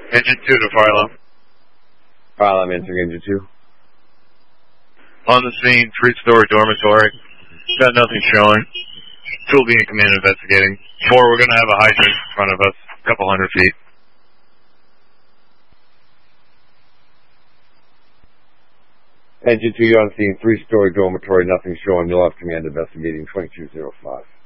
Engine 2 to Phylum. Phylum entering engine 2. On the scene, 3-story dormitory. Got nothing showing. 2 will be in command investigating. 4, we're going to have a hydrant in front of us, a couple hundred feet. Engine 2, you're on scene, 3-story dormitory, nothing showing. You'll have command investigating 2205.